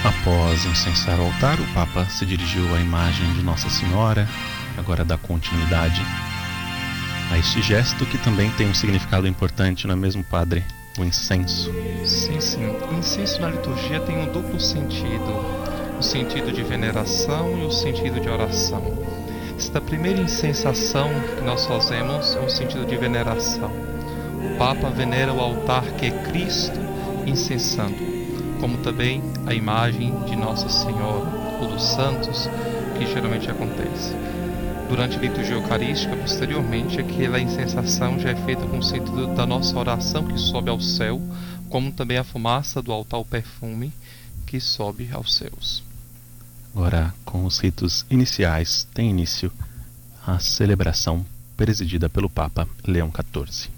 Após incensar o altar, o Papa se dirigiu à imagem de Nossa Senhora, agora dá continuidade a este gesto que também tem um significado importante, não é mesmo, Padre? O incenso. Sim, sim. O incenso na liturgia tem um duplo sentido, o sentido de veneração e o sentido de oração. Esta primeira incensação que nós fazemos é um sentido de veneração. O Papa venera o altar que é Cristo incensando, como também a imagem de Nossa Senhora ou dos santos, que geralmente acontece. Durante a liturgia eucarística, posteriormente, aquela incensação já é feita com o sentido da nossa oração que sobe ao céu, como também a fumaça do altar, o perfume que sobe aos céus. Agora, com os ritos iniciais, tem início a celebração presidida pelo Papa Leão XIV.